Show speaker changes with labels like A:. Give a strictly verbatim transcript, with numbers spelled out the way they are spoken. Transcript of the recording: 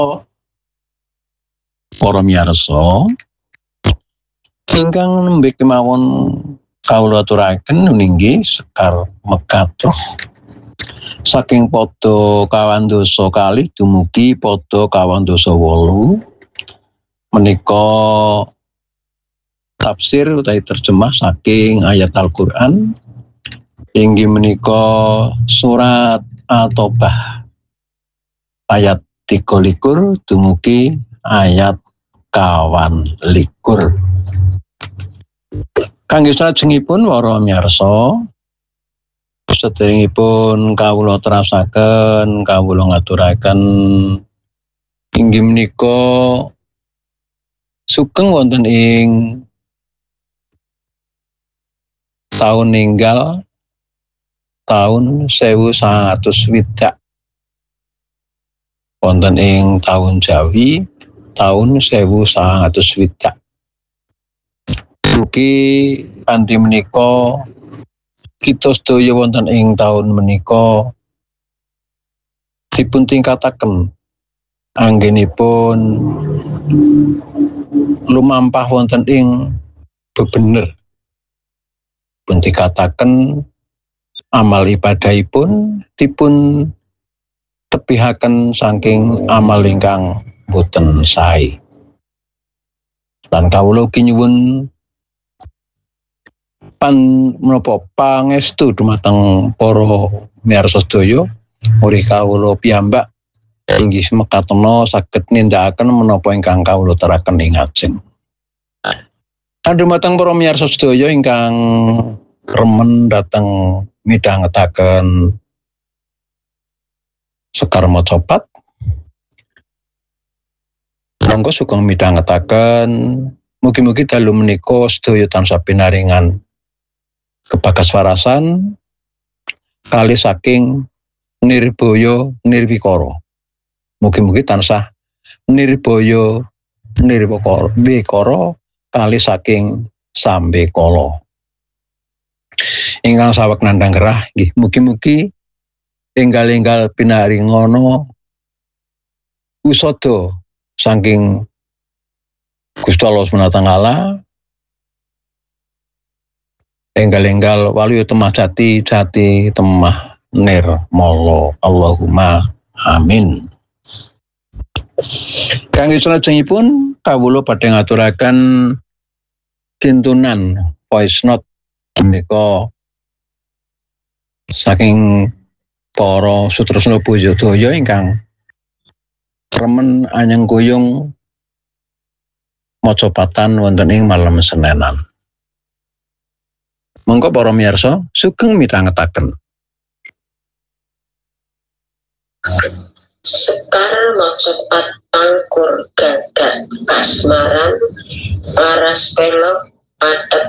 A: Para miyarsa ingkang nembe kemawon kawula aturaken ninggi sekar mekatroh saking pada kawandosa kalih dumugi pada kawandosa wolu menika tafsir utawi terjemah saking ayat Al-Qur'an inggih menika surat At-Taubah ayat tiga likur dumugi ayat kawan likur. Kangge salajengipun para miyarsa sedherengipun kawula terasaken kawula ngaturaken inggih menika sugeng wonten ing taun ninggal taun sewu sangang atus swidak wonten ing taun Jawi taun sewu sangang atus swidak. Ugi kanthi menika kita sedaya wonten ing taun menika dipun tingkataken anggenipun lumampah wonten ing bebener pun dikataken amal ibadahipun dipun tebihaken saking amal ingkang boten sae. Lan kawula ugi nyuwun pan menapa pangestu dumateng para miyarsa sedaya mugi kawula piyambak inggih mekatena saged nindakaken menapa ingkang kawula teraken ing ajeng. Dumateng para miyarsa sedaya ingkang remen dhateng midhangetaken Sekar Macapat monggo sugeng midhangetaken mugi-mugi dalu menika sedaya tansah pinaringan kebagas warasan kalih saking nirbaya nirwikara. Mugi-mugi tansah nirbaya nirwikara kalih saking sambekala. Ingkang saweg nandhang gerah nggih mugi-mugi enggal-enggal pinaringana usada saking Gusti Allah Subhanahu wa taala enggal-enggal waluya temah jati jati temah nirmala. Allahumma amin. Kangge salajengipun kawula badhe ngaturaken kintunan voice note menika saking para Sutresna Bojodaya ingkang remen anyengkuyung macapatan wonten ing malem Senenan. Monggo para miyarsa sugeng midhangetaken.
B: Sekar Macapat Pangkur Gagak Kasmaran Paras Pelok Padet